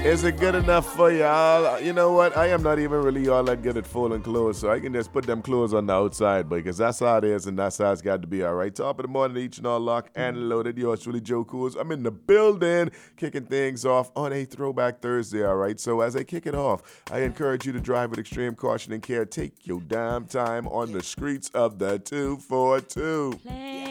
Is it good enough for y'all? You know what? I am not even really all that good at folding clothes, so I can just put them clothes on the outside because that's how it is and that's how it's got to be, all right? Top of the morning, each and all lock and loaded. Yours truly, Joe Cools. I'm in the building, kicking things off on a Throwback Thursday, all right? So as I kick it off, I encourage you to drive with extreme caution and care. Take your damn time on the streets of the 242.